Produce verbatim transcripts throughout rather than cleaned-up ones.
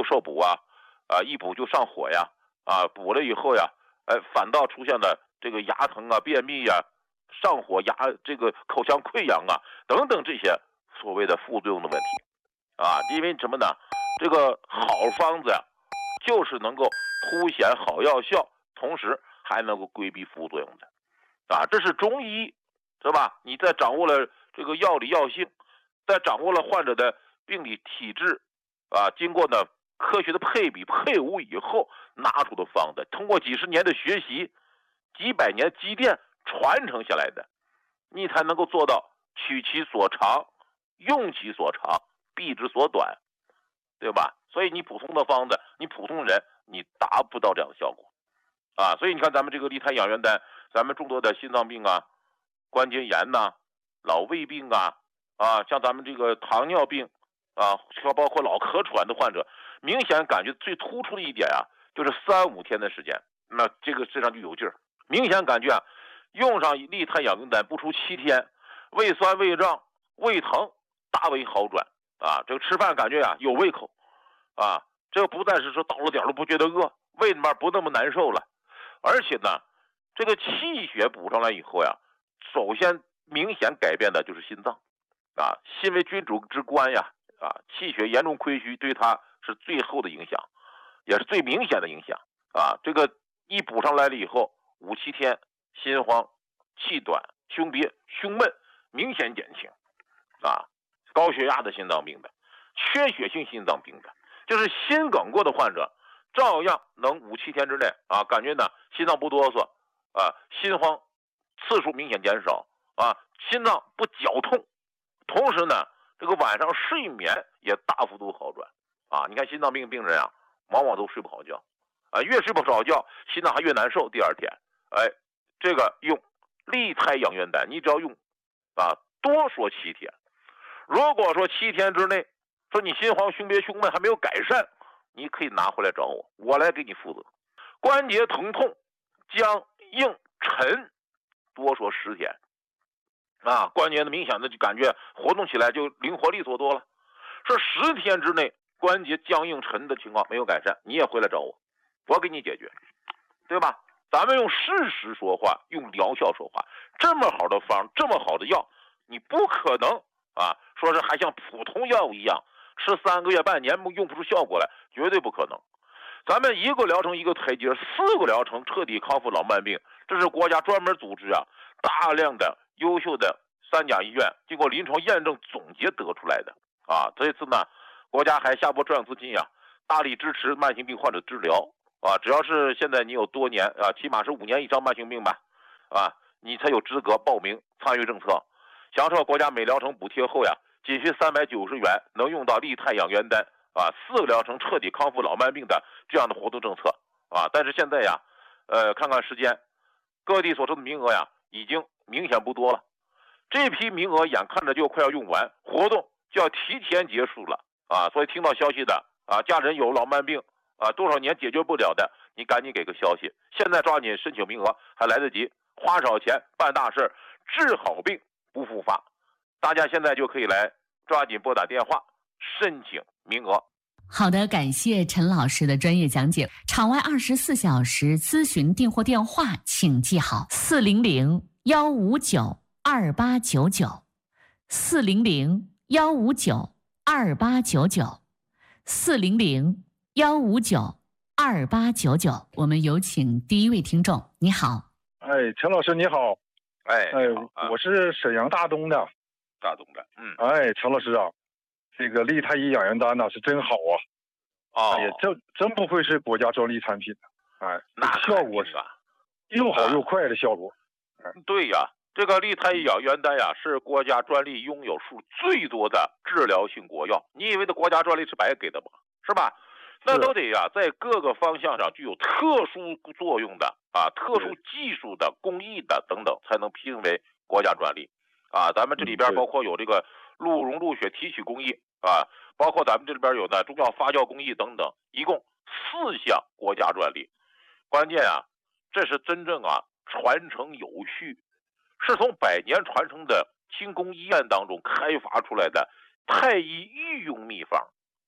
受补啊，啊一补就上火呀，啊补了以后呀，哎反倒出现了这个牙疼啊、便秘呀、上火、牙这个口腔溃疡啊等等这些所谓的副作用的问题啊。因为什么呢？这个好方子呀，就是能够凸显好药效，同时还能够规避副作用的啊。这是中医，是吧？你在掌握了这个药理药性，在掌握了患者的病理体质啊，经过呢科学的配比配伍以后拿出的方子，通过几十年的学习、几百年积淀传承下来的，你才能够做到取其所长、用其所长、避之所短，对吧？所以你普通的方子，你普通人你达不到这样的效果啊。所以你看咱们这个利他养元丹，咱们众多的心脏病啊、关节炎呐、啊、老胃病啊啊，像咱们这个糖尿病啊，包括老咳喘的患者，明显感觉最突出的一点啊，就是三五天的时间，那这个身上就有劲儿。明显感觉啊，用上利他养元丹不出七天，胃酸、胃胀、胃疼大为好转啊。这个吃饭感觉啊有胃口啊，这个不再是说到了点都不觉得饿，胃里面不那么难受了，而且呢，这个气血补上来以后呀，首先明显改变的就是心脏啊，心为君主之官呀啊，气血严重亏虚对它是最后的影响，也是最明显的影响啊。这个一补上来了以后，五七天心慌、气短、胸憋、胸闷明显减轻啊。高血压的心脏病的、缺血性心脏病的，就是心梗过的患者，照样能五七天之内啊，感觉呢心脏不哆嗦啊，心慌次数明显减少啊，心脏不绞痛，同时呢，这个晚上睡眠也大幅度好转啊。你看心脏病病人啊，往往都睡不好觉啊，越睡不好觉，心脏还越难受。第二天，哎，这个用利他养元丹，你只要用啊，多说七天。如果说七天之内，说你心慌、胸憋、胸闷还没有改善，你可以拿回来找我，我来给你负责。关节疼痛、僵硬沉，多说十天啊，关节的明显的就感觉活动起来就灵活利索多了。说十天之内关节僵硬沉的情况没有改善，你也回来找我，我给你解决，对吧？咱们用事实说话，用疗效说话。这么好的方，这么好的药，你不可能啊，说是还像普通药物一样吃三个月半年用不出效果来，绝对不可能。咱们一个疗程一个台阶，四个疗程彻底康复老慢病，这是国家专门组织啊，大量的优秀的三甲医院经过临床验证总结得出来的啊。这次呢，国家还下拨专项资金呀、啊，大力支持慢性病患者治疗啊。只要是现在你有多年啊，起码是五年以上慢性病吧，啊，你才有资格报名参与政策。享受国家每疗程补贴后呀，仅需三百九十元能用到利他养元丹啊，四个疗程彻底康复老慢病的这样的活动政策啊。但是现在呀，呃，看看时间，各地所剩的名额呀，已经明显不多了。这批名额眼看着就快要用完，活动就要提前结束了啊。所以听到消息的啊，家人有老慢病啊，多少年解决不了的，你赶紧给个消息，现在抓紧申请名额还来得及，花少钱办大事，治好病不复发。大家现在就可以来抓紧拨打电话申请名额。 好的，感谢陈老师的专业讲解。场外二十四小时咨询订货电话，请记好：四零零幺五九二八九九，四零零幺五九二八九九，四零零幺五九二八九九。我们有请第一位听众。你好。 哎，陈老师你好。 哎哎， 啊、 我是沈阳大东的。 大东的，嗯。 哎，陈老师啊，这个利他一养元丹呢是真好啊。 哦。 哎呀，真真不愧是国家专利产品。哎， 那效果是啊， 又好又快的效果。 啊、对呀，这个利他一养元丹呀，是国家专利拥有数最多的治疗性国药。你以为的国家专利是白给的吗？是吧？那都得呀，在各个方向上具有特殊作用的啊、特殊技术的、工艺的等等，才能评为国家专利啊。咱们这里边包括有这个鹿茸鹿血提取工艺啊，包括咱们这里边有的中药发酵工艺等等，一共四项国家专利。关键啊，这是真正啊传承有序，是从百年传承的清宫医院当中开发出来的太医御用秘方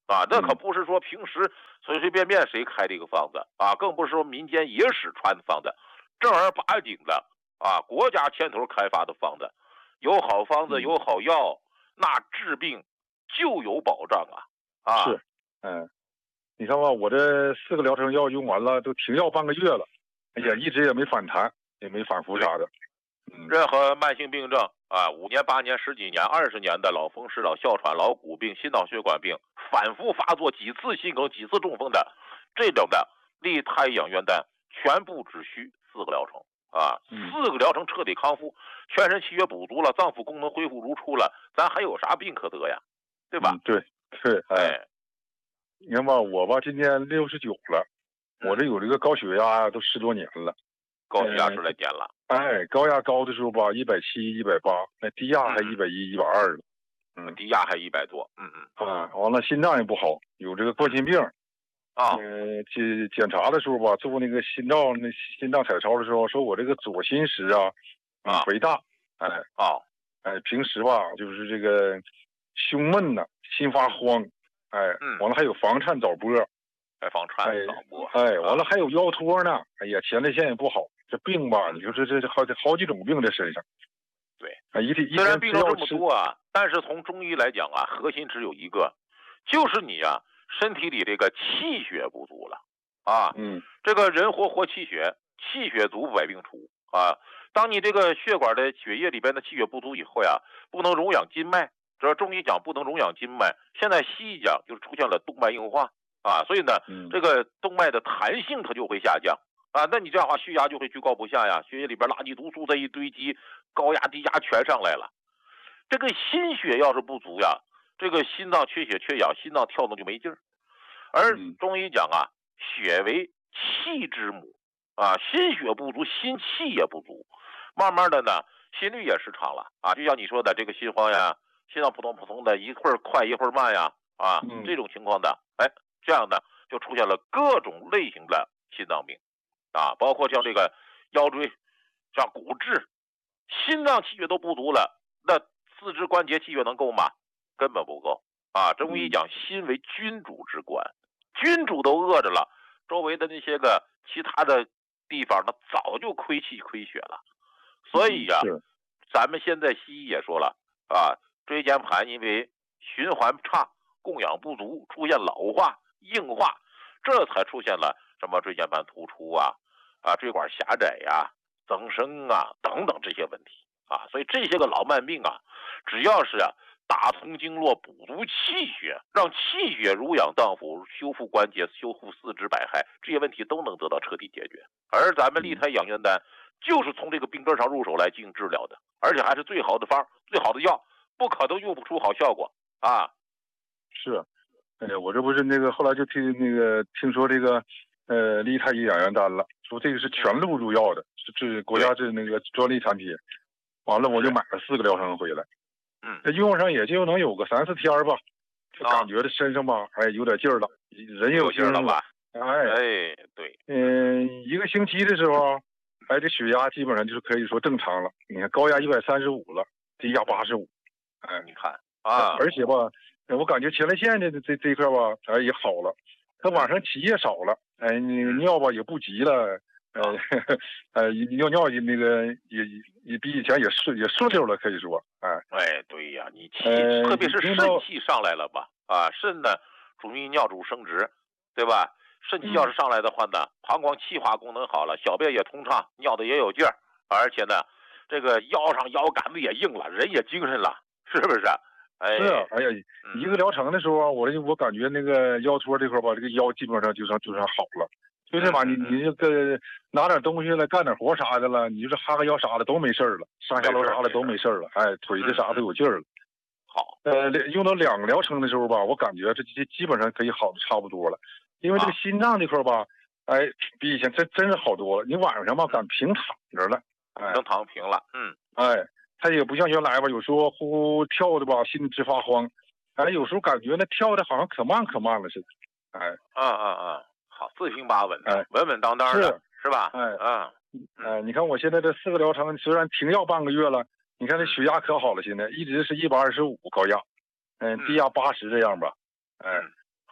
啊，那可不是说平时随随便便谁开的一个方子啊，更不是说民间野史传的方子，正儿八经的啊，国家牵头开发的方子，有好方子，有好药，那治病就有保障啊！啊， 是，嗯，你看吧，我这四个疗程药用完了，都停药半个月了，哎呀，一直也没反弹，也没反复啥的。 嗯，任何慢性病症啊，五年、八年、十几年、二十年的老风湿、老哮喘、老骨病、心脑血管病，反复发作几次心梗、几次中风的，这种的利泰养元丹全部只需四个疗程啊，四个疗程彻底康复，全身气血补足了，脏腑功能恢复如初了，咱还有啥病可得呀？对吧？ 嗯、对对，哎，你看吧，我吧今年六十九了，我这有这个高血压都十多年了。 高血压十来年了， 哎，高压高的时候吧，一百七、一百八，那低压还一百一、一百二了， 嗯，低压还一百多，嗯嗯， 啊，完了心脏也不好，有这个冠心病， 啊， 呃，检检查的时候吧，做那个心脏那心脏彩超的时候，说我这个左心室啊，啊，肥大，哎， 啊， 哎，平时吧就是这个胸闷呐，心发慌，哎， 嗯， 完了还有房颤早搏， 还房颤早搏， 哎，完了还有腰托呢，哎呀，前列腺也不好。这病吧，你说这这这好好几种病在身上， 对啊，一天虽然病症这么多啊，但是从中医来讲啊，核心只有一个，就是你啊身体里这个气血不足了啊， 嗯， 这个人活活气血，气血足百病除啊。当你这个血管的血液里边的气血不足以后呀，不能荣养筋脉，这中医讲不能荣养筋脉，现在西医讲就是出现了动脉硬化啊，所以呢， 嗯、 这个动脉的弹性它就会下降。啊，那你这样的话，血压就会居高不下呀，血液里边垃圾毒素在一堆积，高压低压全上来了。这个心血要是不足呀，这个心脏缺血缺氧，心脏跳动就没劲儿。而中医讲啊，血为气之母啊，心血不足，心气也不足，慢慢的呢，心率也失常了啊。就像你说的这个心慌呀，心脏扑通扑通的，一会儿快一会儿慢呀，啊，这种情况的，哎，这样的就出现了各种类型的心脏病。啊，包括像这个腰椎、像骨质、心脏气血都不足了，那四肢关节气血能够吗？根本不够啊！中医讲心为君主之官，君主都饿着了，周围的那些个其他的地方，那早就亏气亏血了。所以呀、啊，咱们现在西医也说了啊，椎间盘因为循环差、供氧不足，出现老化、硬化，这才出现了什么椎间盘突出啊。啊，椎管狭窄呀、啊、增生啊等等这些问题啊，所以这些个老慢病啊，只要是啊打通经络、补足气血，让气血濡养脏腑、修复关节、修复四肢百骸，这些问题都能得到彻底解决。而咱们利泰养元丹就是从这个病根上入手来进行治疗的，而且还是最好的方、最好的药，不可能用不出好效果啊。 是，哎呀，我这不是那个后来就听那个听说这个。呃，利泰养元丹了，说这个是全路入药的，是这国家是那个专利产品。完了，我就买了四个疗程回来， 嗯， 这用上也就能有个三四天吧，就感觉这身上吧，哎，有点劲儿了，人也有劲儿了吧？ 哎哎，对， 嗯、呃，一个星期的时候，哎，这血压基本上就是可以说正常了。你看高压一百三十五了，低压八十五，哎， 你看啊， 而且吧，我感觉前列腺的这这一块吧，哎也好了，它晚上起夜少了。哎，你尿吧也不急了，呃，呃，尿尿那个也也比以前也顺也顺溜了，可以说，哎， 哎，对呀，你气， 呃、 特别是肾气上来了吧，啊，肾呢主泌尿主生殖，对吧？肾气要是上来的话呢，嗯、膀胱气化功能好了，小便也通畅，尿的也有劲儿，而且呢，这个腰上腰杆子也硬了，人也精神了，是不是？哎， 是啊，哎呀，一个疗程的时候，我我感觉那个腰托这块吧，这个腰基本上就算就算好了，就是嘛，你你这个拿点东西来干点活啥的了，你就是哈个腰啥的都没事了，上下楼啥的都没事了，哎，腿的啥都有劲儿了。 好， 呃，用到两个疗程的时候吧，我感觉这这基本上可以好的差不多了，因为这个心脏这块吧，哎，比以前真真是好多了。你晚上吧敢平躺着了，哎， 能躺平了，嗯， 哎。他也不像原来吧，有时候呼呼跳的吧，心里直发慌，哎，有时候感觉那跳的好像可慢可慢了似的，哎， 啊啊啊，好，四平八稳的， 哎， 稳稳当当的，是, 是吧？ 哎， 嗯， 哎，你看我现在这四个疗程，虽然停药半个月了，你看这血压可好了，现在一直是一百二十五高压，嗯，低压八十这样吧，哎，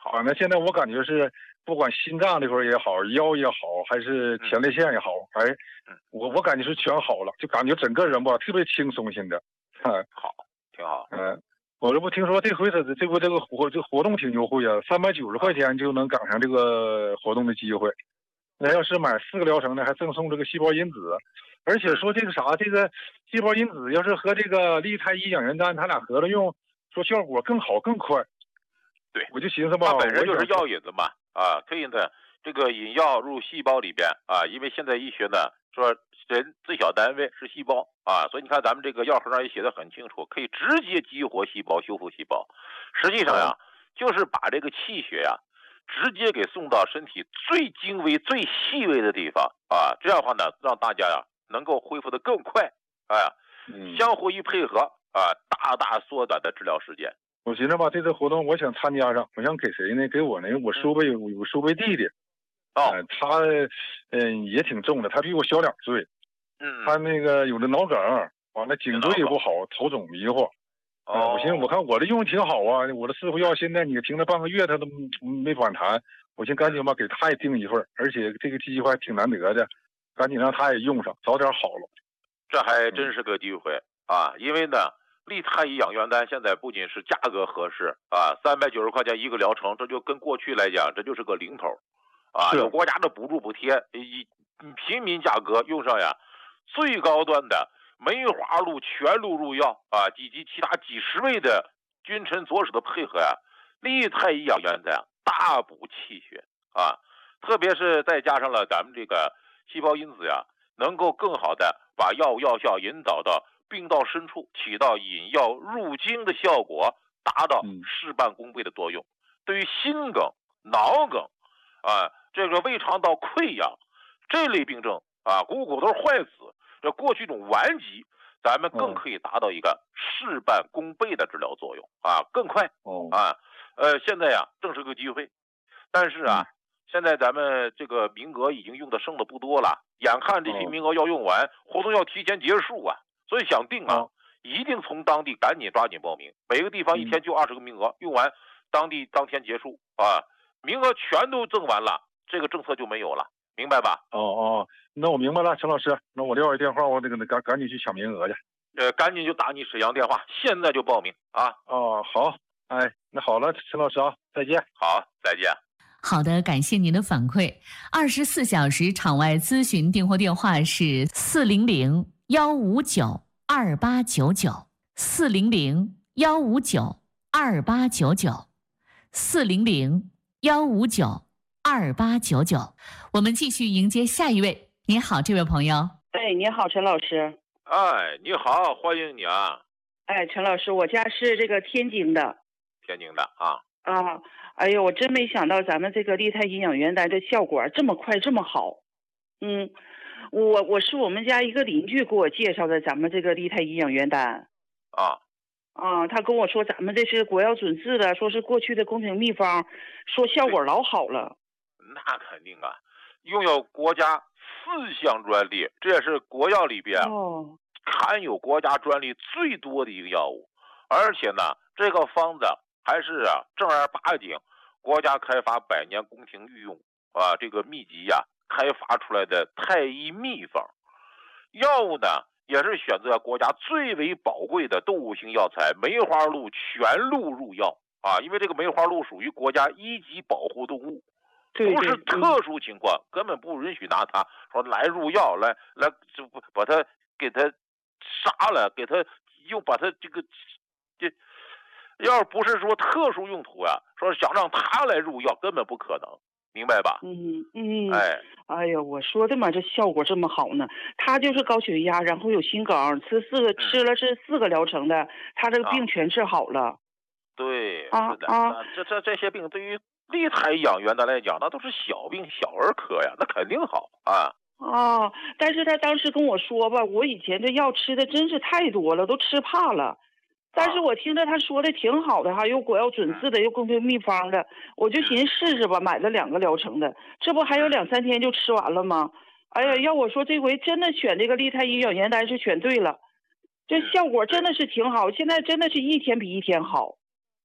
反正现在我感觉是，不管心脏这块也好，腰也好，还是前列腺也好，哎，我我感觉是全好了，就感觉整个人吧特别轻松，现在，嗯， 好，挺好。 嗯，我这不听说这回这这不这个活这活动挺优惠啊，三百九十块钱就能赶上这个活动的机会。那要是买四个疗程呢，还赠送这个细胞因子，而且说这个啥，这个细胞因子要是和这个利泰伊养元丹，他俩合着用，说效果更好更快。 对， 我就寻思吧， 它本身就是药引子嘛，啊，可以呢，这个引药入细胞里边啊，因为现在医学呢说人最小单位是细胞啊，所以你看咱们这个药盒上也写的很清楚，可以直接激活细胞、修复细胞。实际上呀，就是把这个气血呀直接给送到身体最精微、最细微的地方啊，这样的话呢，让大家呀能够恢复的更快，哎、啊，相互一配合啊，大大缩短的治疗时间。 我寻思吧，这次活动我想参加上，我想给谁呢？给我那个我叔辈有有叔辈弟弟， 哦， 呃、他嗯、呃、也挺重的，他比我小两岁， 嗯， 他那个有的脑梗，完了颈椎也不好，头肿迷糊。 哦、 呃，我寻思我看我这用挺好啊，我的四副药现在你停了半个月，他都没反弹，我寻赶紧吧给他也订一份，而且这个机会还挺难得的，赶紧让他也用上，早点好了。 这还真是个机会、嗯、啊，因为呢。利泰伊养元丹现在不仅是价格合适啊，三百九十块钱一个疗程，这就跟过去来讲，这就是个零头啊。有国家的补助补贴，以平民价格用上呀最高端的梅花鹿全鹿入药啊，以及其他几十位的君臣佐使的配合呀，利泰伊养元丹大补气血啊，特别是再加上了咱们这个细胞因子呀，能够更好的把药物药效引导到病道深处，起到引药入经的效果，达到事半功倍的作用。嗯、对于心梗、脑梗啊，这个胃肠道溃疡这类病症啊，股骨头坏死，这过去一种顽疾，咱们更可以达到一个事半功倍的治疗作用啊，更快啊。呃，现在呀，正是个机会，但是啊，现在咱们这个名额已经用的剩的不多了，眼看这些名额要用完，活动要提前结束啊。所以想定啊、哦，一定从当地赶紧抓紧报名。每个地方一天就二十个名额，嗯、用完当地当天结束啊，名额全都赠完了，这个政策就没有了，明白吧？ 哦哦，那我明白了，陈老师，那我撂一电话，我这个赶赶紧去抢名额去。 呃，赶紧就打你沈阳电话，现在就报名啊！ 哦，好，哎，那好了，陈老师啊，再见。 好，再见。 好的，感谢您的反馈。二十四小时场外咨询订货电话是四零零幺五九二八九九，四零零幺五九二八九九，四零零幺五九二八九九。我们继续迎接下一位。您好，这位朋友。 哎，你好，陈老师。 哎，你好，欢迎你啊。 哎，陈老师，我家是这个天津的。 天津的啊。 啊，哎呦，我真没想到咱们这个利泰营养元丹这效果这么快这么好。嗯，我我是我们家一个邻居给我介绍的咱们这个利泰营养元丹。 啊啊，他跟我说咱们这是国药准字的，说是过去的宫廷秘方，说效果老好了。 那肯定啊，拥有国家四项专利，这也是国药里边哦含有国家专利最多的一个药物，而且呢，这个方子还是啊正儿八经国家开发百年宫廷御用啊这个秘籍呀、啊、开发出来的太医秘方。药物呢也是选择国家最为宝贵的动物性药材梅花鹿全鹿入药啊，因为这个梅花鹿属于国家一级保护动物，不是特殊情况根本不允许拿它说来入药，来来就把它给它杀了，给它又把它这个这。要不是说特殊用途呀、啊，说想让他来入药，根本不可能，明白吧？ 嗯嗯， 哎， 哎呀，我说的嘛，这效果这么好呢。他就是高血压，然后有心梗，吃四个、嗯、吃了是四个疗程的，他这个病全治好了。啊、 对， 啊是的啊， 这这这些病对于利泰养元丹来讲，那都是小病小儿科呀，那肯定好啊。 哦，但是他当时跟我说吧，我以前这药吃的真是太多了，都吃怕了。但是我听着他说的挺好的哈，又国药准字的，又宫廷秘方的，我就寻思试试吧，买了两个疗程的，这不还有两三天就吃完了吗？哎呀，要我说这回真的选这个利泰营养元丹是选对了，这效果真的是挺好，现在真的是一天比一天好。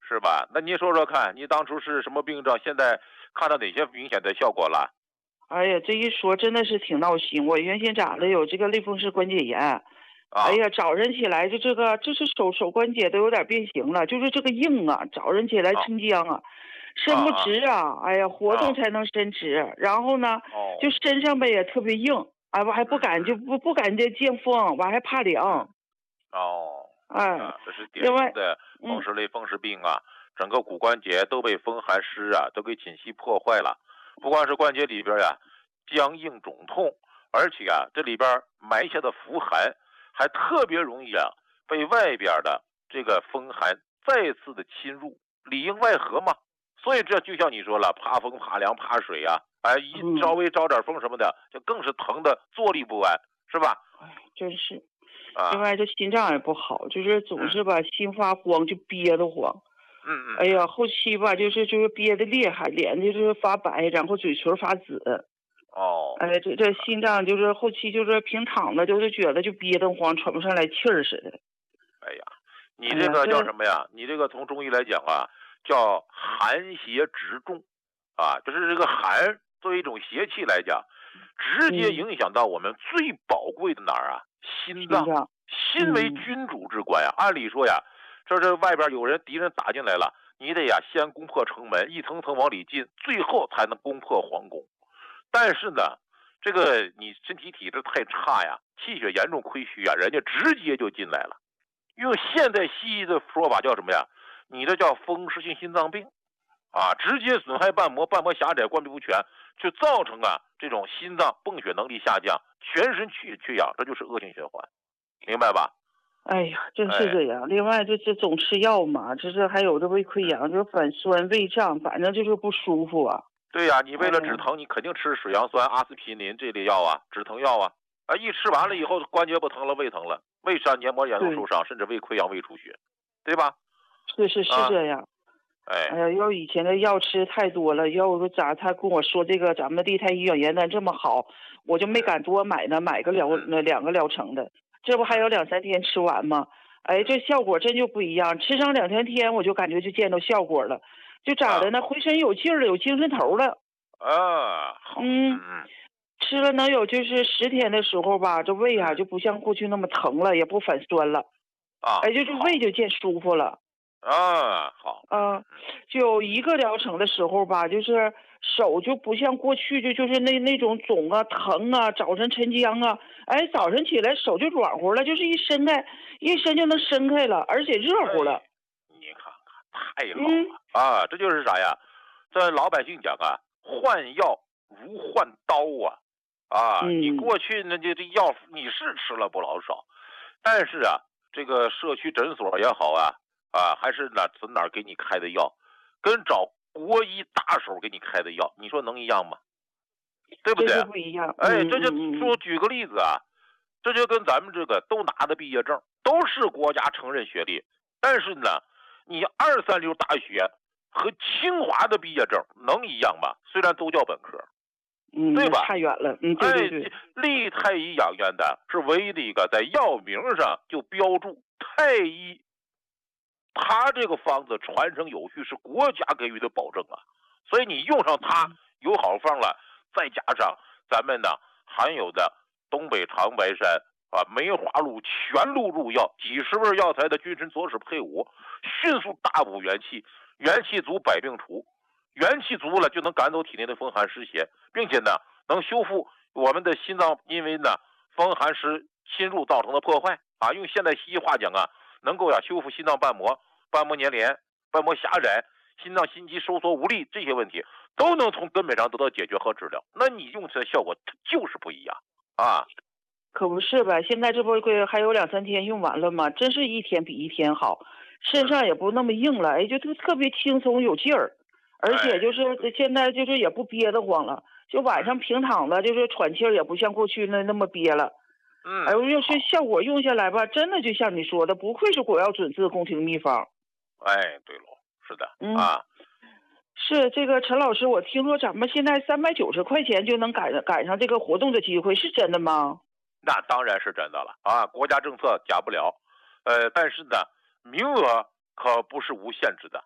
是吧？那你说说看，你当初是什么病症？现在看到哪些明显的效果了？ 哎呀，这一说真的是挺闹心。我原先咋的有这个类风湿关节炎， 啊、 哎呀，早晨起来就这个，就是手手关节都有点变形了，就是这个硬啊，早晨起来抻僵啊，伸不直啊，哎呀，活动才能伸直。然后呢， 哦、 就身上呗也特别硬，哎，我还不敢就不不敢这见风，我还怕凉。 哦， 哎， 啊，这是典型的风湿类风湿病啊，整个骨关节都被风寒湿啊都给侵袭破坏了。不光是关节里边呀、啊、僵硬肿痛，而且啊这里边埋下的伏寒还特别容易啊被外边的这个风寒再次的侵入，里应外合嘛。所以这就像你说了，怕风怕凉怕水啊，哎，一稍微招点风什么的，就更是疼的坐立不安，是吧？ 哎，真是。 啊， 另外这心脏也不好，就是总是吧、嗯、心发慌，就憋得慌。 嗯嗯。 哎呀，后期吧就是就是憋得厉害，脸就是发白，然后嘴唇发紫。 哦。 哎，这这心脏就是后期就是平躺着，就是觉得就憋得慌，喘不上来气儿似的。 哎呀，你这个叫什么呀？你这个从中医来讲啊，叫寒邪直中，啊，就是这个寒作为一种邪气来讲，直接影响到我们最宝贵的哪儿啊？心脏。 心脏。 心为君主之官呀，嗯、按理说呀，这这外边有人敌人打进来了，你得呀先攻破城门，一层层往里进，最后才能攻破皇宫。但是呢，这个你身体体质太差呀，气血严重亏虚啊，人家直接就进来了。用现代西医的说法叫什么呀？你这叫风湿性心脏病啊，直接损害瓣膜，瓣膜狭窄，关闭不全，就造成啊这种心脏泵血能力下降，全身缺缺氧，这就是恶性循环。明白吧？ 哎呀，真是这样。哎、另外，这这总吃药嘛，这是还有这胃溃疡，就是反酸、胃胀，反正就是不舒服啊。 对呀、啊，你为了止疼，哎、你肯定吃水杨酸、阿司匹林这类药啊，止疼药啊。啊，一吃完了以后，关节不疼了，胃疼了，胃上黏膜严重受伤，甚至胃溃疡、胃出血，对吧？ 是是是这样。啊、 哎， 哎呀，要以前的药吃太多了，要不咋他跟我说这个咱们的地泰医养元丹这么好，我就没敢多买呢，买个疗那两个疗程的。这不还有两三天吃完吗？哎，这效果真就不一样。吃上两三天，我就感觉就见到效果了，就咋的呢？浑身有劲儿了，有精神头了。 啊，好。 嗯，吃了能有就是十天的时候吧，这胃啊就不像过去那么疼了，也不反酸了。 啊， 哎，就是胃就见舒服了。 啊，好。 嗯，就一个疗程的时候吧，就是手就不像过去就就是那那种肿啊、疼啊、早晨抻僵啊，哎，早晨起来手就软乎了，就是一伸开，一伸就能伸开了，而且热乎了。 哎、你看看，太好了、嗯、啊！这就是啥呀？这老百姓讲啊，换药如换刀啊！啊， 嗯、 你过去呢这这药你是吃了不老少，但是啊，这个社区诊所也好啊。啊，还是哪从哪儿给你开的药，跟找国医大手给你开的药，你说能一样吗？对不对？ 这就不一样。 哎，这就说举个例子啊，这就跟咱们这个都拿的毕业证，都是国家承认学历，但是呢，你二三流大学和清华的毕业证能一样吗？虽然都叫本科， 嗯， 对吧？ 差远了。嗯，对对对。 哎，利太医养元丹是唯一的一个在药名上就标注太医。他这个方子传承有序是国家给予的保证啊，所以你用上它有好方了，再加上咱们呢含有的东北长白山啊、梅花鹿全鹿入药，几十味药材的君臣佐使配伍，迅速大补元气，元气足百病除，元气足了就能赶走体内的风寒湿邪，并且呢能修复我们的心脏因为呢风寒湿侵入造成的破坏啊，用现代西医话讲啊，能够呀修复心脏瓣膜。瓣膜粘连、瓣膜狭窄、心脏心肌收缩无力这些问题都能从根本上得到解决和治疗，那你用起来效果就是不一样啊！ 可不是呗，现在这不还有两三天用完了吗？真是一天比一天好，身上也不那么硬了，哎，就特特别轻松有劲儿，而且就是现在就是也不憋得慌了，就晚上平躺了，就是喘气儿也不像过去那那么憋了。 嗯， 哎呦，要是效果用下来吧，真的就像你说的，不愧是国药准字宫廷秘方。 哎，对喽，是的， 嗯、 啊， 是这个陈老师，我听说咱们现在三百九十块钱就能赶赶上这个活动的机会，是真的吗？ 那当然是真的了啊，国家政策假不了，呃，但是呢，名额可不是无限制的，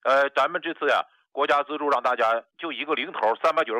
呃，咱们这次呀，国家资助让大家就一个零头三百九十